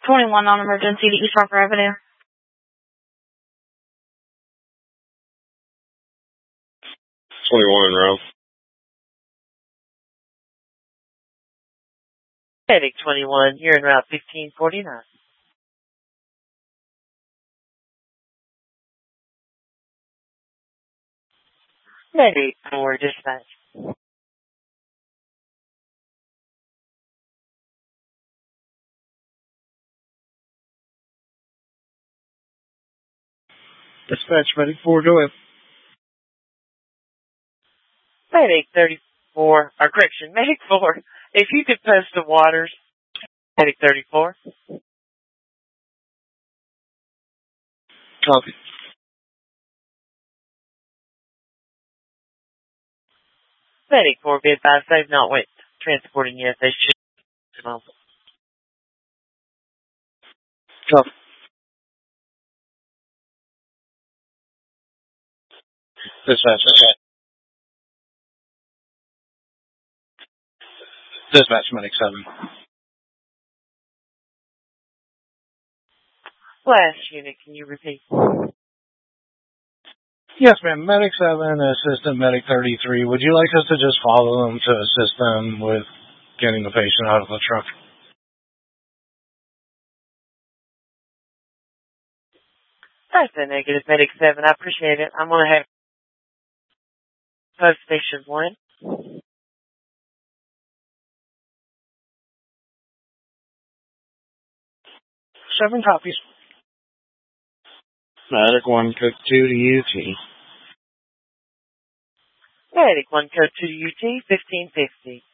21 on emergency to East Rocker Avenue. 21 en route. Medic 21, you're en route 1549. Medic 4, dispatch. Dispatch, Medic 4, go ahead. Medic 34, or correction, Medic 4, if you could post the waters. Medic 34. Copy. Medic 4, be advised they've not went transporting yet. They should. Copy. Dispatch. Dispatch, Medic 7. Last unit, can you repeat? Yes, ma'am. Medic 7, Assistant Medic 33. Would you like us to just follow them to assist them with getting the patient out of the truck? That's a negative, Medic 7. I appreciate it. I'm going to have post station 1. 7 copies. Medic 1, code 2 to UT. Medic 1, code 2 to UT, 1550.